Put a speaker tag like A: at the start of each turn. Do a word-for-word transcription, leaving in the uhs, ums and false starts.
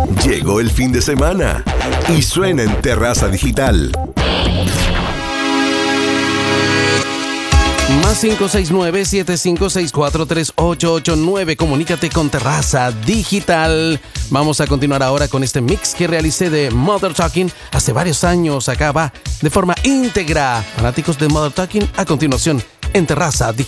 A: Llegó el fin de semana y suena en Terraza Digital.
B: Más cinco seis nueve, siete cinco seis cuatro, tres ocho ocho nueve. Comunícate con Terraza Digital. Vamos a continuar ahora con este mix que realicé de Mother Talking hace varios años. Acá va de forma íntegra. Fanáticos de Mother Talking, a continuación en Terraza Digital.